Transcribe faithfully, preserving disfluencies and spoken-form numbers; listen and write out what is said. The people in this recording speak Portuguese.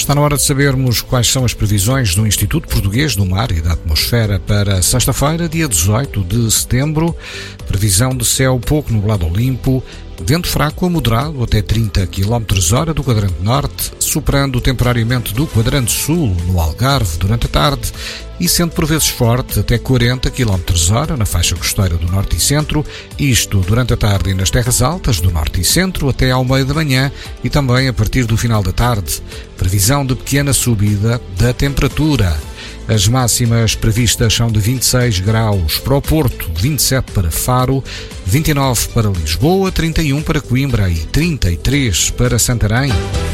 Está na hora de sabermos quais são as previsões do Instituto Português do Mar e da Atmosfera para sexta-feira, dia dezoito de setembro. Previsão de céu pouco nublado ou limpo, vento fraco a moderado até trinta quilómetros hora do quadrante norte, superando temporariamente do quadrante sul no Algarve durante a tarde e sendo por vezes forte até quarenta quilómetros hora na faixa costeira do norte e centro, isto durante a tarde e nas terras altas do norte e centro até ao meio da manhã e também a partir do final da tarde. Previsão de pequena subida da temperatura. As máximas previstas são de vinte e seis graus para o Porto, vinte e sete para Faro, vinte e nove para Lisboa, trinta e um para Coimbra e trinta e três para Santarém.